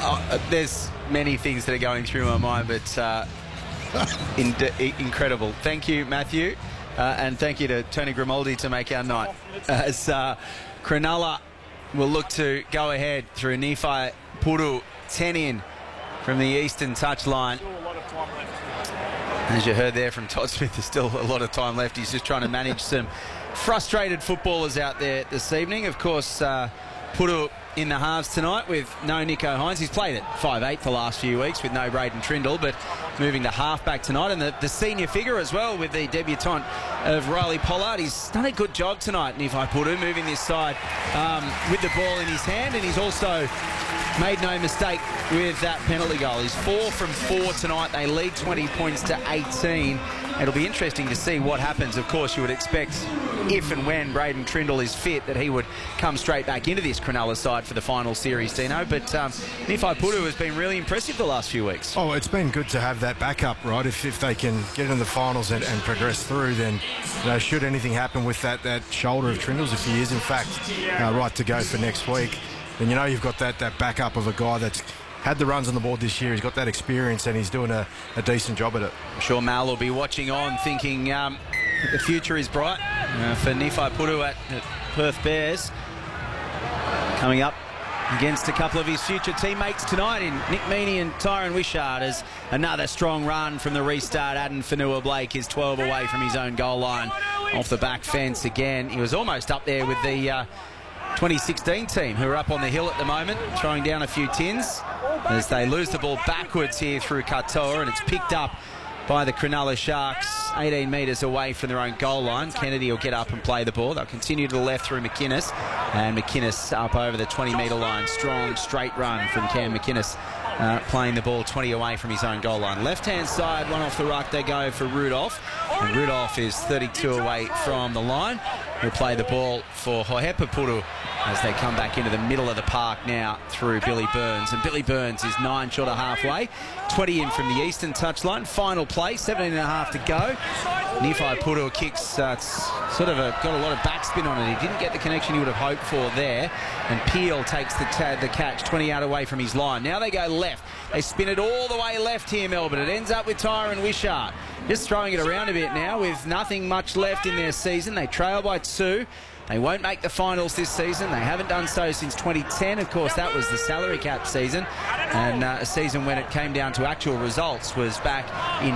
There's many things that are going through my mind, but incredible. Thank you, Matthew, and thank you to Tony Grimaldi to make our night. As Cronulla will look to go ahead through Nephi Puru, 10 in from the eastern touchline. As you heard there from Todd Smith, there's still a lot of time left. He's just trying to manage some frustrated footballers out there this evening. Of course, Puru in the halves tonight with no Nicho Hynes. He's played at 5'8" the last few weeks with no Braden Trindle, but moving to halfback tonight. And the senior figure as well with the debutant of Riley Pollard. He's done a good job tonight, Nephi Puru, moving this side with the ball in his hand, and he's also made no mistake with that penalty goal. He's 4 from 4 tonight. They lead 20 points to 18. It'll be interesting to see what happens. Of course, you would expect if and when Braden Trindle is fit that he would come straight back into this Cronulla side for the final series, Dino. But Nephi Puru has been really impressive the last few weeks. Oh, it's been good to have that backup, right? If they can get into the finals and progress through, then should anything happen with that shoulder of Trindle's, if he is in fact right to go for next week, then you've got that backup of a guy that's had the runs on the board this year. He's got that experience and he's doing a decent job at it. I'm sure Mal will be watching on thinking the future is bright for Nephi Puru at Perth Bears. Coming up against a couple of his future teammates tonight in Nick Meaney and Tyron Wishart, as another strong run from the restart. Aden Fanua-Blake is 12 away from his own goal line off the back fence again. He was almost up there with the 2016 team, who are up on the hill at the moment, throwing down a few tins as they lose the ball backwards here through Katoa, and it's picked up by the Cronulla Sharks 18 metres away from their own goal line. Kennedy will get up and play the ball. They'll continue to the left through McInnes, and McInnes up over the 20-metre line. Strong straight run from Cam McInnes, playing the ball 20 away from his own goal line. Left-hand side, one off the ruck, they go for Rudolph, and Rudolph is 32 away from the line. He'll play the ball for Hohepa Puru as they come back into the middle of the park now through Billy Burns. And Billy Burns is 9 short of halfway, 20 in from the eastern touchline. Final play, 17.5 to go. Nephi Puru kicks, got a lot of backspin on it. He didn't get the connection he would have hoped for there. And Peel takes the catch 20 out away from his line. Now they go left. They spin it all the way left here, Melbourne. It ends up with Tyron Wishart. Just throwing it around a bit now with nothing much left in their season. They trail by 2. They won't make the finals this season. They haven't done so since 2010. Of course, that was the salary cap season. And a season when it came down to actual results was back in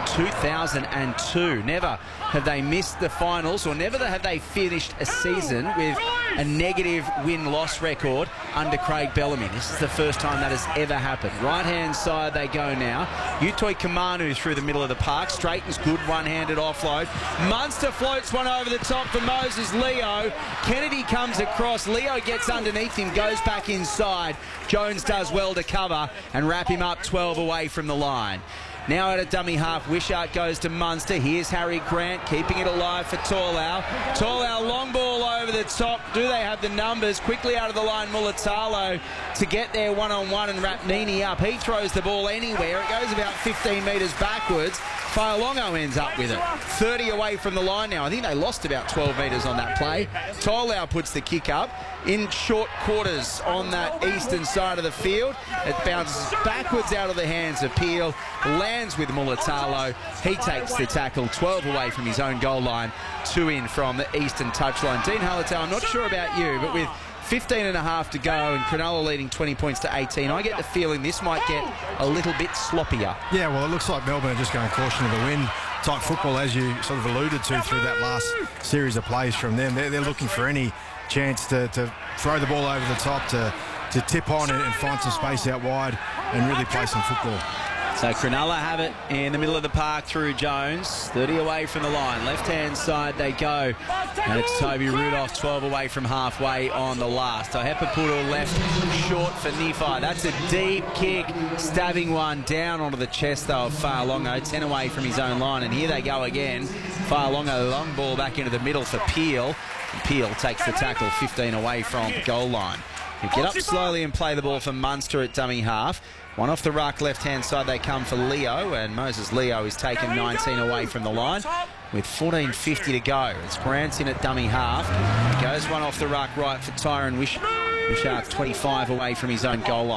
2002. Never have they missed the finals, or never have they finished a season with a negative win-loss record under Craig Bellamy. This is the first time that has ever happened. Right-hand side they go now. Utoi Kamanu through the middle of the park. Straightens good one-handed offload. Munster floats one over the top for Moses Leo. Kennedy comes across. Leo gets underneath him, goes back inside. Jones does well to cover and wrap him up 12 away from the line. Now at a dummy half, Wishart goes to Munster. Here's Harry Grant keeping it alive for Torlau. Torlau, long ball over the top. Do they have the numbers? Quickly out of the line, Mulatalo to get there one-on-one and wrap Nini up. He throws the ball anywhere. It goes about 15 metres backwards. Failongo ends up with it. 30 away from the line now. I think they lost about 12 metres on that play. Torlau puts the kick up in short quarters on that eastern side of the field. It bounces backwards out of the hands of Peel. Lands with Mulatalo. He takes the tackle 12 away from his own goal line. 2 in from the eastern touchline. Dean Hallertau, I'm not sure about you, but with 15.5 to go and Cronulla leading 20 points to 18, I get the feeling this might get a little bit sloppier. Yeah, well, it looks like Melbourne are just going caution to the wind type football, as you sort of alluded to through that last series of plays from them. They're looking for any chance to throw the ball over the top, to tip on and find some space out wide and really play some football. So Cronulla have it in the middle of the park through Jones, 30 away from the line. Left-hand side they go, and it's Toby Rudolph, 12 away from halfway on the last. Hohepa Puru left short for Nephi. That's a deep kick, stabbing one down onto the chest though of Failongo, 10 away from his own line. And here they go again. Failongo, long ball back into the middle for Peel. And Peel takes the tackle 15 away from the goal line. He'll get up slowly and play the ball for Munster at dummy half. One off the ruck, left-hand side they come for Leo, and Moses Leo is taken 19 away from the line with 14.50 to go. It's Grant's in at dummy half. Goes one off the ruck right for Tyron Wishart, 25 away from his own goal line.